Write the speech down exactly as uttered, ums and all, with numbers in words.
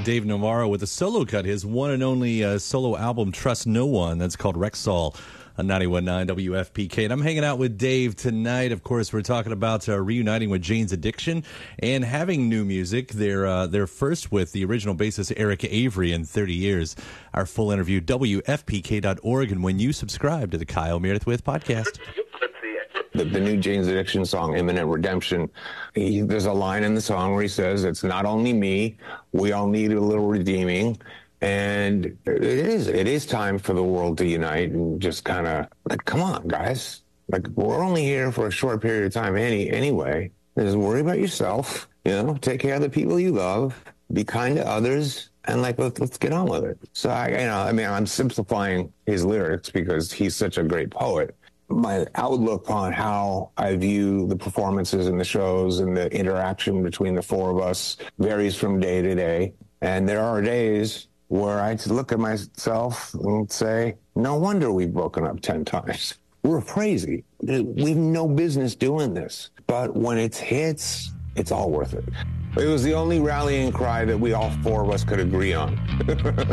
Dave Navarro with a solo cut, his one and only uh, solo album, Trust No One. That's called Rexall on ninety-one point nine W F P K. And I'm hanging out with Dave tonight. Of course, we're talking about uh, reuniting with Jane's Addiction and having new music. They're, uh, they're first with the original bassist Eric Avery in thirty years. Our full interview, W F P K dot org. And when you subscribe to the Kyle Meredith With podcast. The, the new Jane's Addiction song, Imminent Redemption, he, there's a line in the song where he says, it's not only me, we all need a little redeeming. And it is, it is time for the world to unite and just kind of, like, come on, guys. Like, we're only here for a short period of time any anyway. Just worry about yourself, you know, take care of the people you love, be kind to others, and, like, let's, let's get on with it. So, I, you know, I mean, I'm simplifying his lyrics because he's such a great poet. My outlook on how I view the performances and the shows and the interaction between the four of us varies from day to day. And there are days where I look at myself and say, no wonder we've broken up ten times. We're crazy. We've no business doing this. But when it hits, it's all worth it. It was the only rallying cry that we all four of us could agree on.